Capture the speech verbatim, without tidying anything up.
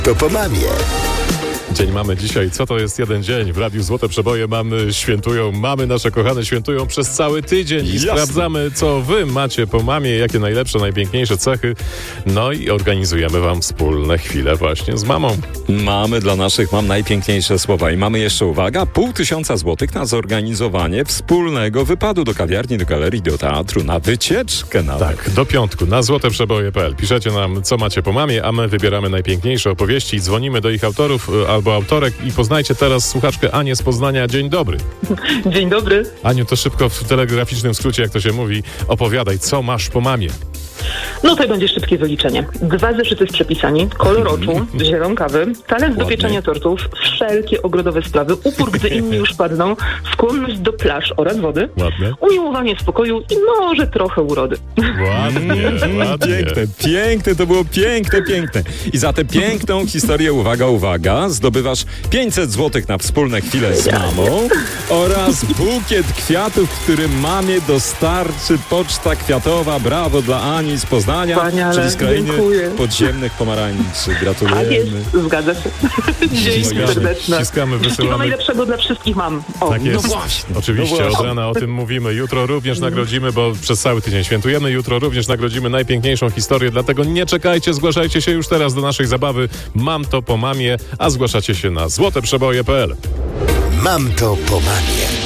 To po mamie. Dzień mamy dzisiaj. Co to jest jeden dzień? W Radiu Złote Przeboje mamy świętują, mamy nasze kochane świętują przez cały tydzień i Jasne. sprawdzamy, co wy macie po mamie, jakie najlepsze, najpiękniejsze cechy. No i organizujemy wam wspólne chwile właśnie z mamą. Mamy dla naszych mam najpiękniejsze słowa i mamy jeszcze, uwaga, pół tysiąca złotych na zorganizowanie wspólnego wypadu do kawiarni, do galerii, do teatru, na wycieczkę nawet. Tak, do piątku na złoteprzeboje kropka p l. Piszecie nam, co macie po mamie, a my wybieramy najpiękniejsze opowieści i dzwonimy do ich autorów albo autorek i poznajcie teraz słuchaczkę Anię z Poznania. Dzień dobry. Dzień dobry. Aniu, to szybko w telegraficznym skrócie, jak to się mówi, opowiadaj, co masz po mamie. No to będzie szybkie wyliczenie. Dwa zeszyty z przepisami, kolor oczu, zielon kawy, talent do Ładnie. pieczenia tortów, wszelkie ogrodowe sprawy, upór, gdy inni już padną, skłonność do plaż oraz wody, Ładne. umiłowanie spokoju i może trochę urody. Ładnie, ładnie. Piękne, piękne, to było piękne, piękne. I za tę piękną historię, uwaga, uwaga, zdobywasz pięćset złotych na wspólne chwile z mamą oraz bukiet kwiatów, który mamie dostarczy Poczta Kwiatowa. Brawo dla Ani z Poznania, Wspaniale, czyli z krainy dziękuję. podziemnych pomarańczy. A jest, Gratulujemy. zgadza się. Dzięki Ściskamy, serdeczne. ściskamy, Wszystkiego wysyłamy. najlepszego dla wszystkich mam. O, Tak jest. No właśnie, Oczywiście, no właśnie. od rana o tym mówimy. Jutro również nagrodzimy, bo przez cały tydzień świętujemy. Jutro również nagrodzimy najpiękniejszą historię, dlatego nie czekajcie, zgłaszajcie się już teraz do naszej zabawy. Mam to po mamie, a zgłaszacie się na złoteprzeboje kropka p l. Mam to po mamie.